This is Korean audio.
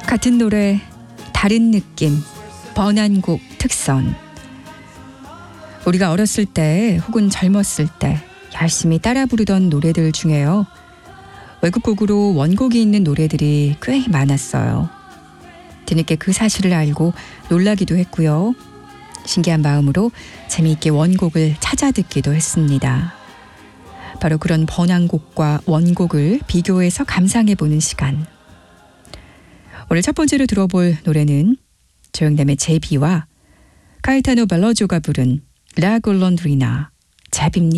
같은 노래, 다른 느낌, 번안곡 특선. 우리가 어렸을 때 혹은 젊었을 때 열심히 따라 부르던 노래들 중에요. 외국곡으로 원곡이 있는 노래들이 꽤 많았어요. 뒤늦게 그 사실을 알고 놀라기도 했고요. 신기한 마음으로 재미있게 원곡을 찾아 듣기도 했습니다. 바로 그런 번안곡과 원곡을 비교해서 감상해보는 시간. 오늘 첫 번째로 들어볼 노래는 조영남의 제비와 카에타노 벨러조가 부른 라 골론드리나, 제비입니다.